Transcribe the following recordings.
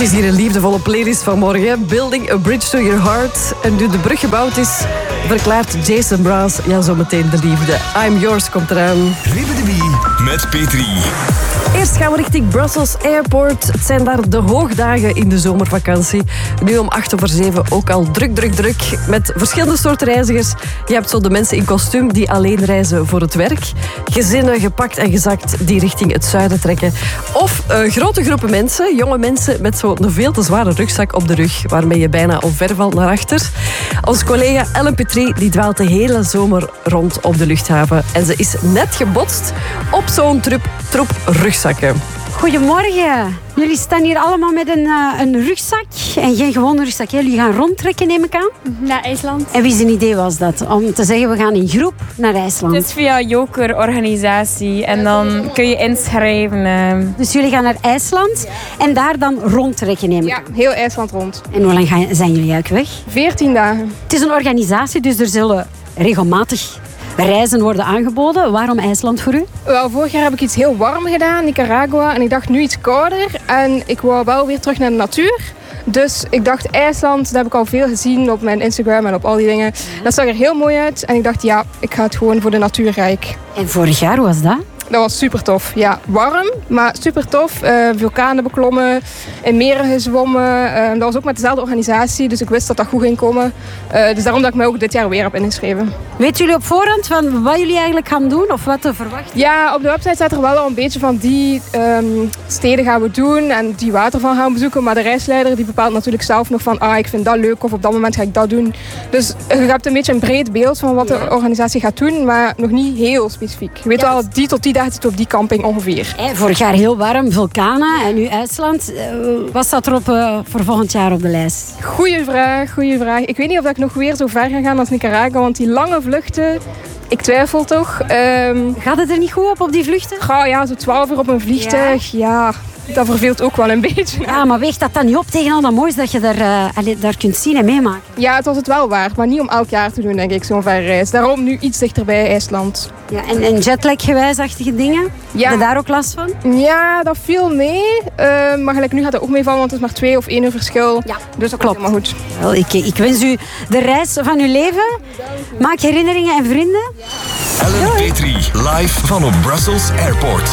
is hier een liefdevolle playlist van morgen. Building a Bridge to Your Heart. En nu de brug gebouwd is, verklaart Jason Mraz zometeen de liefde. I'm Yours komt eraan. Ribbidi met Petri. Eerst gaan we richting Brussels Airport. Het zijn daar de hoogdagen in de zomervakantie. Nu om 7:08 ook al druk. Met verschillende soorten reizigers. Je hebt zo de mensen in kostuum die alleen reizen voor het werk. Gezinnen gepakt en gezakt die richting het zuiden trekken. Of grote groepen mensen, jonge mensen met zo'n veel te zware rugzak op de rug. Waarmee je bijna omvervalt naar achter. Onze collega Ellen Petrie die dwaalt de hele zomer rond op de luchthaven. En ze is net gebotst op zo'n troep rugzakken. Goedemorgen. Jullie staan hier allemaal met een rugzak. En geen gewone rugzak. Jullie gaan rondtrekken, neem ik aan. Naar IJsland. En wie zijn idee was dat? Om te zeggen, we gaan in groep naar IJsland. Het is via Joker-organisatie. En dan kun je inschrijven. Dus jullie gaan naar IJsland en daar dan rondtrekken, neem ik aan. Ja, heel IJsland rond. En hoe lang zijn jullie eigenlijk weg? 14 dagen. Het is een organisatie, dus er zullen regelmatig reizen worden aangeboden. Waarom IJsland voor u? Wel, vorig jaar heb ik iets heel warm gedaan, Nicaragua. En ik dacht nu iets kouder. En ik wou wel weer terug naar de natuur. Dus ik dacht IJsland, dat heb ik al veel gezien op mijn Instagram en op al die dingen. Dat zag er heel mooi uit. En ik dacht, ja, ik ga het gewoon voor de natuurrijk. En vorig jaar, hoe was dat? Dat was super tof. Ja, warm, maar super tof. Vulkanen beklommen, in meren gezwommen. Dat was ook met dezelfde organisatie, dus ik wist dat dat goed ging komen. Dus daarom dat ik mij ook dit jaar weer heb ingeschreven. Weten jullie op voorhand van wat jullie eigenlijk gaan doen of wat te verwachten? Ja, op de website staat er wel al een beetje van die steden gaan we doen en die waterval gaan we bezoeken. Maar de reisleider die bepaalt natuurlijk zelf nog van ik vind dat leuk of op dat moment ga ik dat doen. Dus je hebt een beetje een breed beeld van wat de organisatie gaat doen, maar nog niet heel specifiek. Je weet wel, die tot die dag zit op die camping ongeveer. Vorig jaar heel warm, vulkanen en nu IJsland. Wat staat er voor volgend jaar op de lijst? Goeie vraag. Ik weet niet of ik nog weer zo ver ga gaan als Nicaragua, want die lange vluchten, ik twijfel toch. Gaat het er niet goed op die vluchten? Ja, zo 12 uur op een vliegtuig, ja. Dat verveelt ook wel een beetje. Ja, maar weegt dat dan niet op tegen al dat moois dat je daar kunt zien en meemaken? Ja, het was het wel waard, maar niet om elk jaar te doen, denk ik, zo'n verre reis. Daarom nu iets dichter bij IJsland. Ja, en jetlag-gewijsachtige dingen? Ja. Heb je daar ook last van? Ja, dat viel mee. Maar gelijk nu gaat dat ook meevallen, want het is maar 2 of 1 uur verschil. Ja, dus dat klopt. helemaal goed. Wel, ik wens u de reis van uw leven. Maak herinneringen en vrienden. Ellen Petrie, live van op Brussels Airport.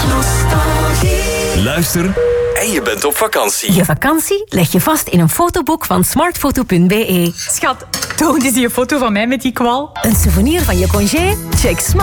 Luister en je bent op vakantie. Je vakantie leg je vast in een fotoboek van smartfoto.be. Schat, toon eens die foto van mij met die kwal. Een souvenir van je congé? Check